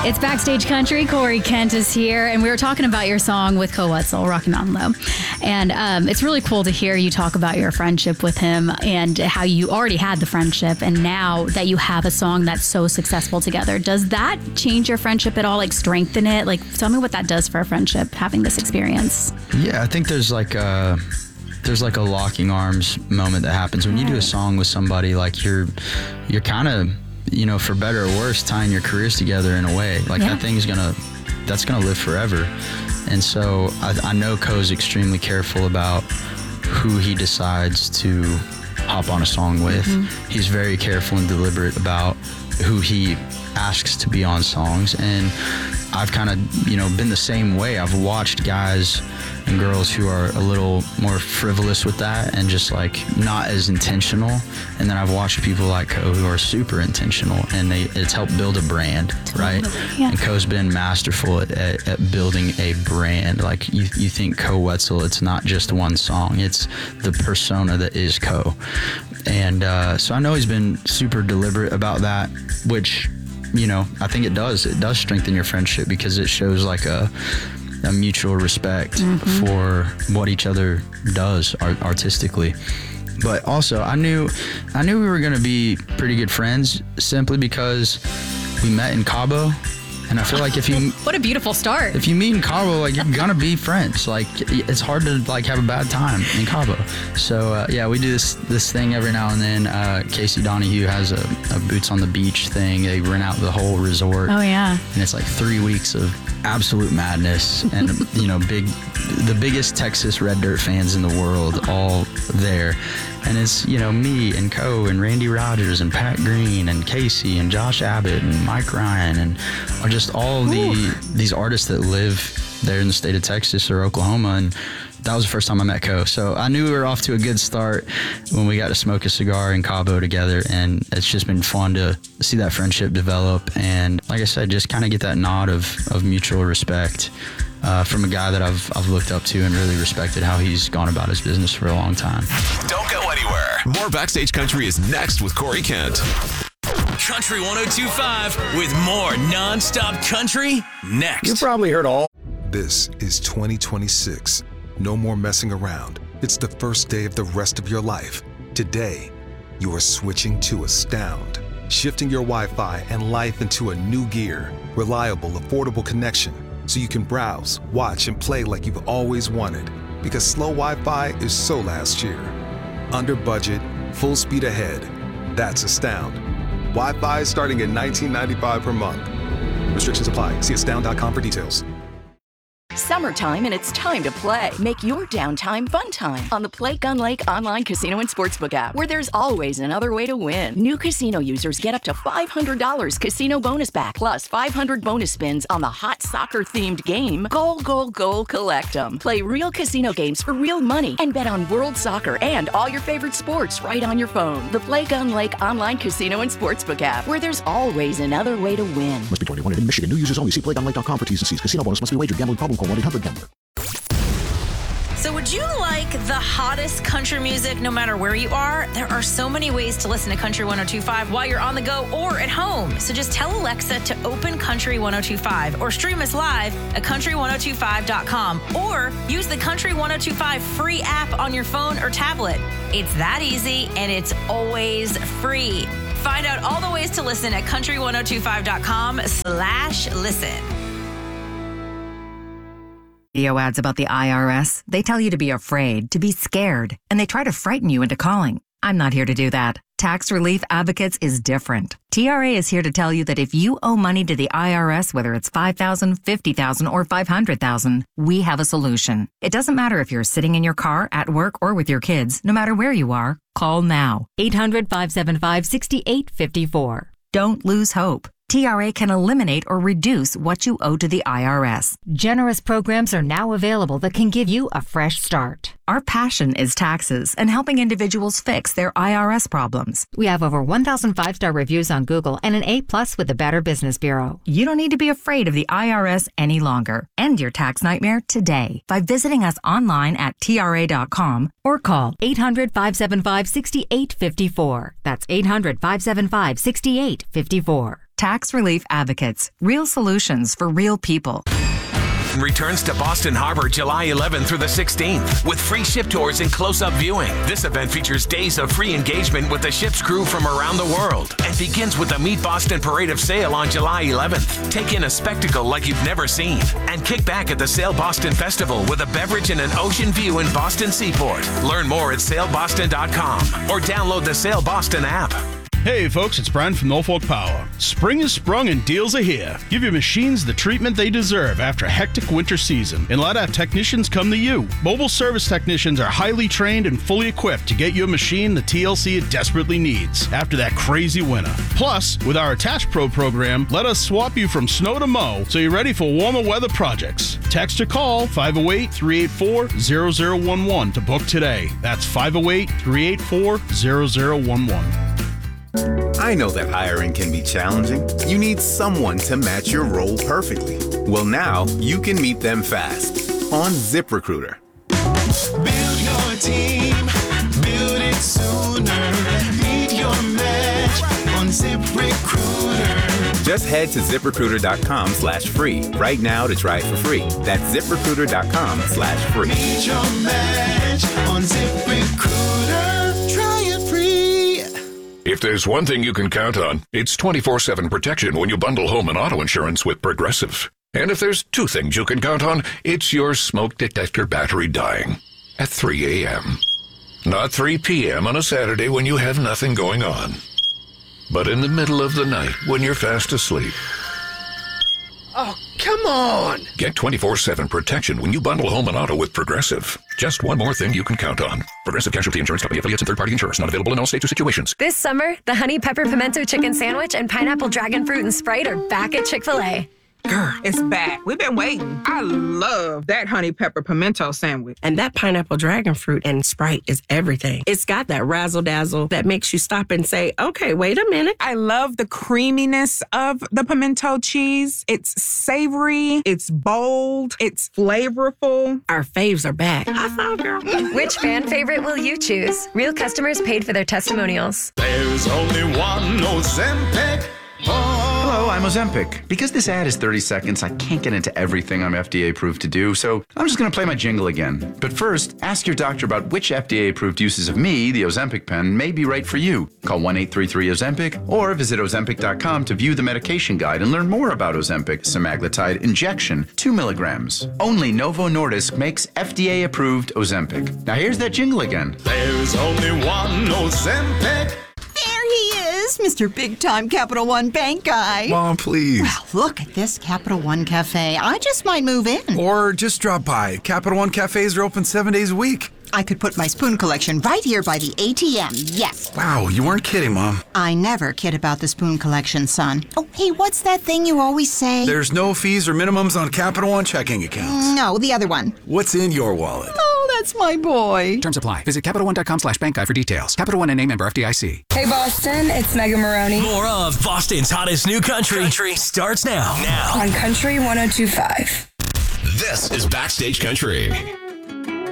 It's Backstage Country. Corey Kent is here, and we were talking about your song with Koe Wetzel, Rocky Mountain Low. And it's really cool to hear you talk about your friendship with him and how you already had the friendship, and now that you have a song that's so successful together. Does that change your friendship at all, like strengthen it? Like, tell me what that does for a friendship, having this experience. Yeah, I think there's like a locking arms moment that happens when you do a song with somebody. Like you're kind of, you know, for better or worse, tying your careers together in a way. Like that's gonna live forever. And so I know Koe's extremely careful about who he decides to hop on a song with. Mm-hmm. He's very careful and deliberate about who he asks to be on songs. And I've kind of, you know, been the same way. I've watched guys and girls who are a little more frivolous with that and just like not as intentional. And then I've watched people like Koe who are super intentional, and it's helped build a brand, right? Yeah. And Koe's been masterful at building a brand. Like you think Koe Wetzel, it's not just one song, it's the persona that is Koe. And so I know he's been super deliberate about that, which, you know, I think it does strengthen your friendship because it shows like a mutual respect for what each other does artistically. But also I knew we were going to be pretty good friends simply because we met in Cabo. And I feel like if you what a beautiful start. If you meet in Cabo, like you're gonna be friends. Like it's hard to like have a bad time in Cabo. So yeah, we do this thing every now and then. Casey Donahue has a Boots on the Beach thing. They rent out the whole resort. Oh yeah. And it's like 3 weeks of absolute madness and you know, the biggest Texas red dirt fans in the world all there. And it's, you know, me and Koe and Randy Rogers and Pat Green and Casey and Josh Abbott and Mike Ryan and just all these artists that live there in the state of Texas or Oklahoma. And that was the first time I met Koe. So I knew we were off to a good start when we got to smoke a cigar in Cabo together. And it's just been fun to see that friendship develop. And like I said, just kind of get that nod of mutual respect from a guy that I've looked up to and really respected how he's gone about his business for a long time. Don't go anywhere. More Backstage Country is next with Corey Kent. Country 102.5 with more non-stop country next. You probably heard all. This is 2026. No more messing around. It's the first day of the rest of your life. Today, you are switching to Astound, shifting your Wi-Fi and life into a new gear. Reliable, affordable connection, so you can browse, watch, and play like you've always wanted. Because slow Wi-Fi is so last year. Under budget, full speed ahead. That's Astound. Wi-Fi is starting at $19.95 per month. Restrictions apply. See astound.com for details. Summertime, and it's time to play. Make your downtime fun time on the Play Gun Lake online casino and sportsbook app, where there's always another way to win. New casino users get up to $500 casino bonus back, plus 500 bonus spins on the hot soccer-themed game, Goal, Goal, Goal, Collect 'em. Play real casino games for real money and bet on world soccer and all your favorite sports right on your phone. The Play Gun Lake online casino and sportsbook app, where there's always another way to win. Must be 21 and in Michigan. New users only. See playgunlake.com for T's and C's. Casino bonus must be wagered. Gambling problem? Call 1-800-GAMBLER. So would you like the hottest country music no matter where you are? There are so many ways to listen to Country 102.5 while you're on the go or at home. So just tell Alexa to open Country 102.5 or stream us live at country1025.com or use the Country 102.5 free app on your phone or tablet. It's that easy and it's always free. Find out all the ways to listen at country1025.com/listen. Video ads about the IRS, they tell you to be afraid, to be scared, and they try to frighten you into calling. I'm not here to do that. Tax Relief Advocates is different. TRA is here to tell you that if you owe money to the IRS, whether it's $5,000, $50,000, or $500,000, we have a solution. It doesn't matter if you're sitting in your car, at work, or with your kids. No matter where you are, call now. 800-575-6854. Don't lose hope. TRA can eliminate or reduce what you owe to the IRS. Generous programs are now available that can give you a fresh start. Our passion is taxes and helping individuals fix their IRS problems. We have over 1,000 5-star reviews on Google and an A+ with the Better Business Bureau. You don't need to be afraid of the IRS any longer. End your tax nightmare today by visiting us online at TRA.com or call 800-575-6854. That's 800-575-6854. Tax Relief Advocates. Real solutions for real people. Returns to Boston Harbor July 11th through the 16th with free ship tours and close-up viewing. This event features days of free engagement with the ship's crew from around the world and begins with the Meet Boston Parade of Sail on July 11th. Take in a spectacle like you've never seen and kick back at the Sail Boston Festival with a beverage and an ocean view in Boston Seaport. Learn more at sailboston.com or download the Sail Boston app. Hey folks, it's Brian from Norfolk Power. Spring is sprung and deals are here. Give your machines the treatment they deserve after a hectic winter season, and let our technicians come to you. Mobile service technicians are highly trained and fully equipped to get your machine the TLC it desperately needs after that crazy winter. Plus, with our Attach Pro program, let us swap you from snow to mow so you're ready for warmer weather projects. Text or call 508-384-0011 to book today. That's 508-384-0011. I know that hiring can be challenging. You need someone to match your role perfectly. Well, now you can meet them fast on ZipRecruiter. Build your team, build it sooner. Meet your match on ZipRecruiter. Just head to ZipRecruiter.com/free right now to try it for free. That's ZipRecruiter.com/free. Meet your match on ZipRecruiter. Try it free. If there's one thing you can count on, it's 24/7 protection when you bundle home and auto insurance with Progressive. And if there's two things you can count on, it's your smoke detector battery dying at 3 a.m. Not 3 p.m. on a Saturday when you have nothing going on, but in the middle of the night when you're fast asleep. Oh, come on! Get 24/7 protection when you bundle home and auto with Progressive. Just one more thing you can count on. Progressive Casualty Insurance Company affiliates and third-party insurers. Not available in all states or situations. This summer, the Honey Pepper Pimento Chicken Sandwich and Pineapple Dragon Fruit and Sprite are back at Chick-fil-A. Girl, it's back. We've been waiting. I love that honey pepper pimento sandwich. And that pineapple dragon fruit and Sprite is everything. It's got that razzle-dazzle that makes you stop and say, okay, wait a minute. I love the creaminess of the pimento cheese. It's savory, it's bold, it's flavorful. Our faves are back. I saw, girl. Which fan favorite will you choose? Real customers paid for their testimonials. There's only one Ozempic. Hello, I'm Ozempic. Because this ad is 30 seconds, I can't get into everything I'm FDA approved to do, so I'm just going to play my jingle again. But first, ask your doctor about which FDA approved uses of me, the Ozempic pen, may be right for you. Call 1-833-OZEMPIC or visit Ozempic.com to view the medication guide and learn more about Ozempic semaglutide injection, 2 milligrams. Only Novo Nordisk makes FDA approved Ozempic. Now here's that jingle again. There's only one Ozempic. There he is, Mr. Big Time Capital One Bank guy. Mom, please. Well, look at this Capital One Cafe. I just might move in. Or just drop by. Capital One cafes are open 7 days a week. I could put my spoon collection right here by the ATM, yes. Wow, you weren't kidding, Mom. I never kid about the spoon collection, son. Oh, hey, what's that thing you always say? There's no fees or minimums on Capital One checking accounts. No, the other one. What's in your wallet? Oh, that's my boy. Terms apply. Visit CapitalOne.com/bank guide for details. Capital One and name member FDIC. Hey, Boston, it's Megan Maroney. More of Boston's hottest new country starts now. On Country 102.5. This is Backstage Country.